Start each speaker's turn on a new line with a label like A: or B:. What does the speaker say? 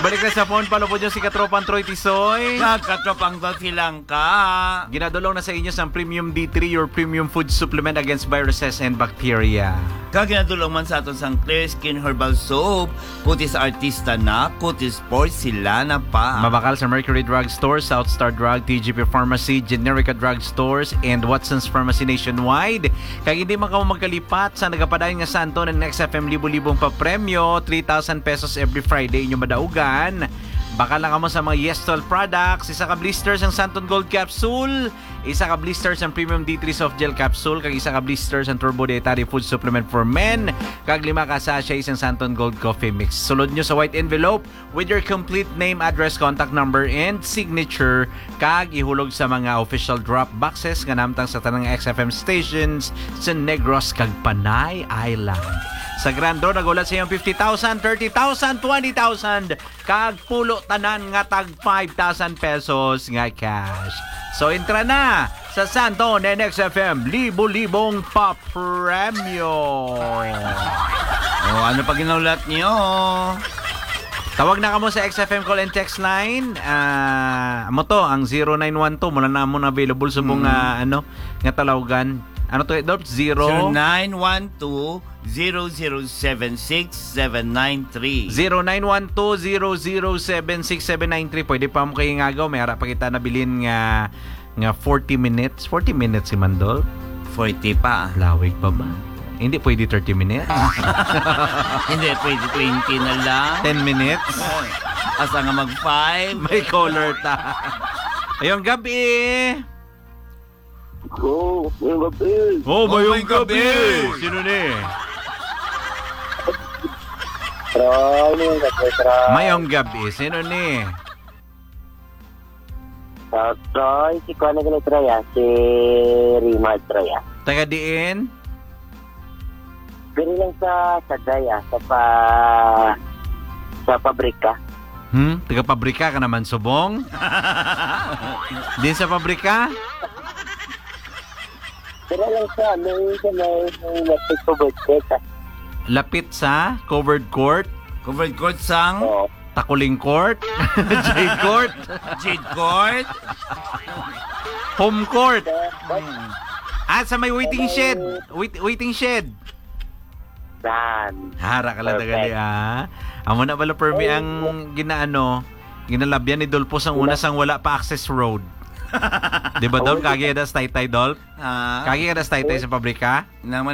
A: Balik na sa phone, palo po dyan si Katropang Troy Tisoy.
B: Katropang to silang ka.
A: Ginadulong na sa inyo sa Premium D3, your premium food supplement against viruses and bacteria.
B: Kaginadulong man sa aton sang Clear Skin Herbal Soap. Kutis Artista na, Kutis Sport sila na pa.
A: Mabakal sa Mercury Drug Store, South Star Drug, TGP Pharmacy, Generica Drug Stores, and Watson's Pharmacy nationwide. Kaya hindi man ka magkalipat sa nagapadayon nga santo ng XFM libo-libong papremyo, 3,000 pesos every Friday inyo madaugan. Baka lang kamo sa mga Yestol products, isa ka blisters ang Santon Gold Capsule, isa ka blisters ang Premium D3 Soft Gel Capsule, kag isa ka blisters ang Turbo Dietary Food Supplement for Men, kag 5 ka sachet isang Santon Gold Coffee Mix. Sulod nyo sa white envelope with your complete name, address, contact number, and signature, kag ihulog sa mga official drop boxes nga namtang sa tanang XFM stations sa Negros kag Panay Island. Sa Grando, nagulat sa iyong 50,000, 30,000, 20,000, kag pulo tanan nga tag 5,000 pesos nga cash. So, intra na sa Santo ng XFM, libo-libong papremyo.
B: Ano pa ginaulat niyo?
A: Tawag na kamo sa XFM call and text line. Mo to, ang 0912. Mula na mo na available sa mga nga talawagan. Ano to, Dolph?
B: 0912-0076793.
A: 0912-0076793. Pwede pa mo kayo ngagaw. May harap pa kita nabilin nga 40 minutes. 40 minutes si Mandol.
B: 40 pa.
A: Lawig pa ba? Hindi pwede 30 minutes.
B: Hindi pwede 20 na lang.
A: 10 minutes.
B: Asa nga mag-5.
A: May color ta. Ayong gabi.
C: Mayong gabi.
A: Mayong gabi. Sino ni? Mayong gabi. Sino ni?
C: Troy, si Kuya na Troy, si Rima Troy.
A: Taga diin?
C: Bili lang sa Daya, sa pabrika.
A: Taga pabrika ka naman, subong? Din sa pabrika?
C: Bili lang sa may lapit covered court.
A: Lapit sa covered court?
B: Covered court sang?
C: Oo.
A: Takuling court? Jade court?
B: Jade court?
A: Home court? Sa may waiting shed. Waiting shed.
C: Dan.
A: Hara ka lang tagali Amo na pala permi ang ginalabyan ni Dolpos ang una sang wala pa access road. Di ba Dolp? Kagi ka das taytay Dolp? Kagi ka das taytay sa pabrika?